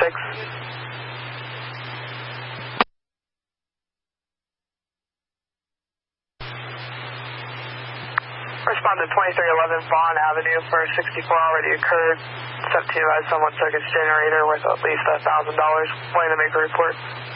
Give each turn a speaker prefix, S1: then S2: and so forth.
S1: 6. Respond to 2311 Vaughn Avenue for 64 already occurred. 17 by someone took its generator worth at least $1,000. Planning to make a report.